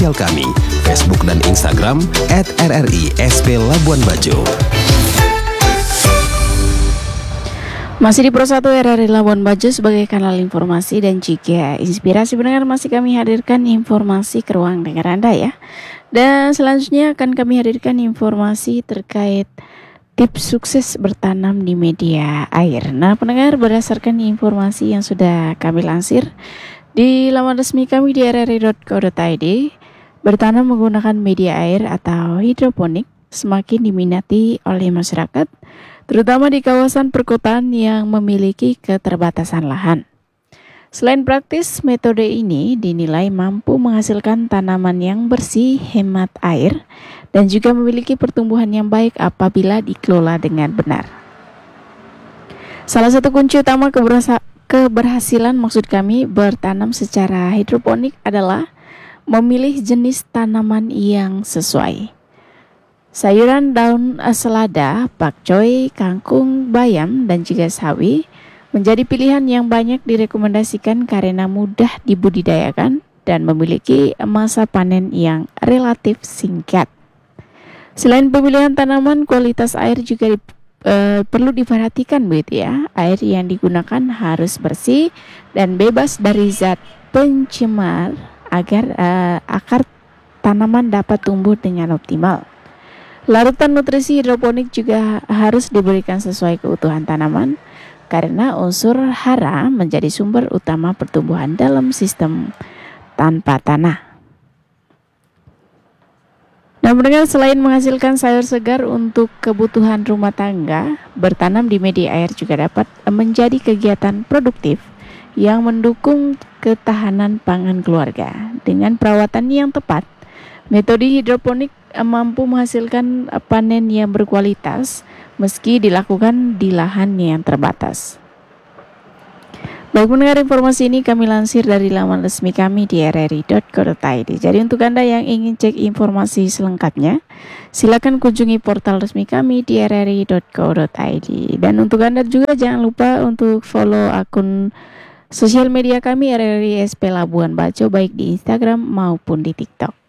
sosial kami, Facebook dan Instagram @RRI SP Labuan Bajo. Masih di Pro 1 RRI Labuan Bajo sebagai kanal informasi dan juga inspirasi pendengar, masih kami hadirkan informasi ke ruang dengar Anda ya. Dan selanjutnya akan kami hadirkan informasi terkait tips sukses bertanam di media air. Nah pendengar, berdasarkan informasi yang sudah kami lansir di laman resmi kami di rri.co.id, bertanam menggunakan media air atau hidroponik semakin diminati oleh masyarakat, terutama di kawasan perkotaan yang memiliki keterbatasan lahan. Selain praktis, metode ini dinilai mampu menghasilkan tanaman yang bersih, hemat air, dan juga memiliki pertumbuhan yang baik apabila dikelola dengan benar. Salah satu kunci utama keberhasilan maksud kami bertanam secara hidroponik adalah memilih jenis tanaman yang sesuai. Sayuran daun selada, pakcoy, kangkung, bayam, dan juga sawi menjadi pilihan yang banyak direkomendasikan karena mudah dibudidayakan dan memiliki masa panen yang relatif singkat. Selain pemilihan tanaman, kualitas air juga perlu diperhatikan begitu ya. Air yang digunakan harus bersih dan bebas dari zat pencemar agar akar tanaman dapat tumbuh dengan optimal. Larutan nutrisi hidroponik juga harus diberikan sesuai kebutuhan tanaman karena unsur hara menjadi sumber utama pertumbuhan dalam sistem tanpa tanah. Nah mendengar, selain menghasilkan sayur segar untuk kebutuhan rumah tangga, bertanam di media air juga dapat menjadi kegiatan produktif yang mendukung ketahanan pangan keluarga. Dengan perawatan yang tepat, metode hidroponik mampu menghasilkan panen yang berkualitas meski dilakukan di lahan yang terbatas. Baik mendengar, informasi ini kami lansir dari laman resmi kami di rri.co.id. Jadi untuk Anda yang ingin cek informasi selengkapnya, silakan kunjungi portal resmi kami di rri.co.id. Dan untuk Anda juga jangan lupa untuk follow akun sosial media kami RRI SP Labuan Bajo baik di Instagram maupun di TikTok.